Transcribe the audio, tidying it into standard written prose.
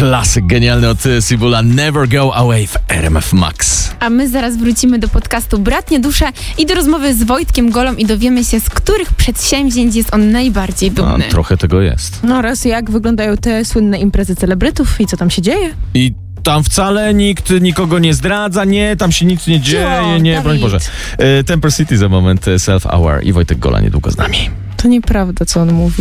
Klasyk genialny od Sibula, Never Go Away w RMF Max. A my zaraz wrócimy do podcastu Bratnie Dusze i do rozmowy z Wojtkiem Golą i dowiemy się, z których przedsięwzięć jest on najbardziej dumny. Trochę tego jest. No oraz jak wyglądają te słynne imprezy celebrytów i co tam się dzieje? I tam wcale nikt nikogo nie zdradza, nie, tam się nic nie dzieje, nie, broń Boże. Temple City za moment, Self Hour i Wojtek Gola niedługo z nami. To nieprawda, co on mówi.